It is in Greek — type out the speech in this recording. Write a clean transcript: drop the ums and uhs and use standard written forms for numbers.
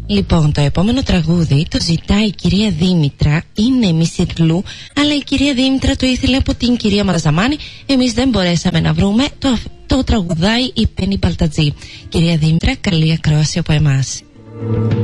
Λοιπόν, το επόμενο τραγούδι το ζητάει η κυρία Δήμητρα. Είναι Μισιρλού, αλλά η κυρία Δήμητρα το ήθελε από την κυρία Μαραζαμάνη. Εμείς δεν μπορέσαμε να βρούμε. Το τραγουδάει η Πέννη Μπαλτατζή. Κυρία Δήμητρα, καλή ακρόαση από εμάς.